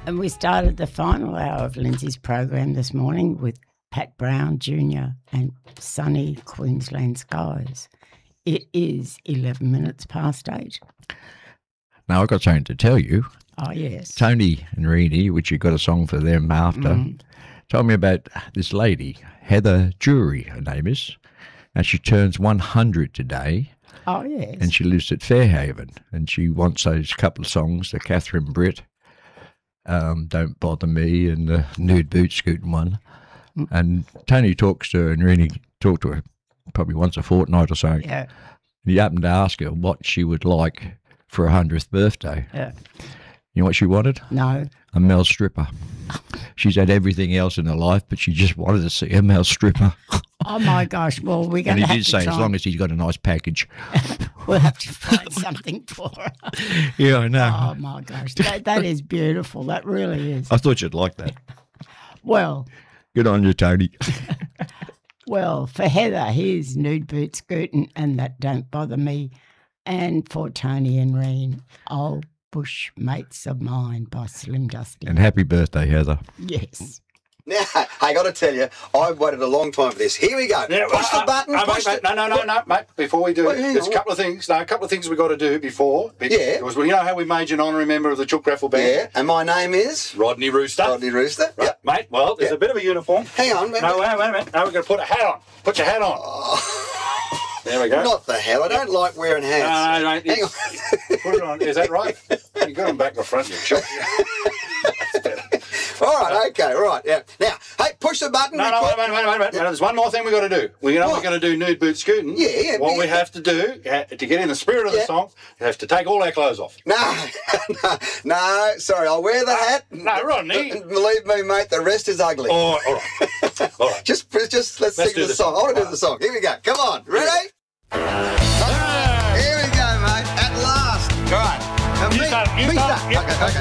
And we started the final hour of Lindsay's program this morning with Pat Brown Jr. and sunny Queensland skies. It is 11 minutes past 8. Now, I've got something to tell you. Oh, yes. Tony and Reedy, which you got a song for them after, told me about this lady, Heather Jury, her name is, and she turns 100 today. Oh, yes. And she lives at Fairhaven, and she wants those couple of songs, the Catherine Britt, Don't Bother Me, and the Nude Boot Scooting one. And Tony talks to her, and really talked to her probably once a fortnight or so. Yeah. And he happened to ask her what she would like for her 100th birthday. Yeah. You know what she wanted? No. A male stripper. She's had everything else in her life, but she just wanted to see a male stripper. Oh, my gosh. Well, we're going And to have he did to say, try as long as he's got a nice package. we'll have to find something for her. Yeah, I know. Oh, my gosh. That is beautiful. That really is. I thought you'd like that. Well, Good on you, Tony. well, for Heather, here's Nude Boot Scootin' and That Don't Bother Me. And for Tony and Reen, Old Bush Mates of Mine by Slim Dusty. And happy birthday, Heather. Yes. Now, I got to tell you, I've waited a long time for this. Here we go. Yeah, push the button. Mate, no, mate. Before we do it, there's a couple of things. No, a couple of things we've got to do before. Yeah. Because you know how we made you an honorary member of the Chook Raffle Band? Yeah, and my name is? Rodney Rooster. Rodney Rooster. Right, Yep. mate. Well, there's a bit of a uniform. Hang on. No, wait a minute. No, we're going to put a hat on. Put your hat on. There we go. Not the hell. I don't like wearing hats. No, mate. Hang on. Put it on. Is that right? You got them back in front, you chop. All right, okay, right. Yeah. Now, hey, push the button. No, wait. There's one more thing we've got to do. We're going to do Nude Boot Scootin'. Yeah. What we have to do, to get in the spirit of the song, we have to take all our clothes off. No, sorry, I'll wear the hat. No, Rodney. Believe me, mate, the rest is ugly. Oh, all right. All right. Just let's sing do the the song. song. I want to do the song. Here we go. Come on. Ready? Here we go, mate. At last. All right. You start. Okay.